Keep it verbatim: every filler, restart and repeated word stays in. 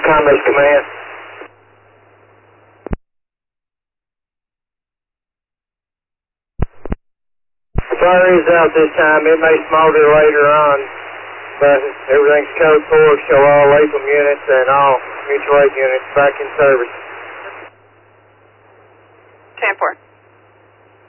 Commerce Command. Fire is out this time. It may smolder later on, but everything's code four. Show all Latham units and all mutual aid units back in service. ten four.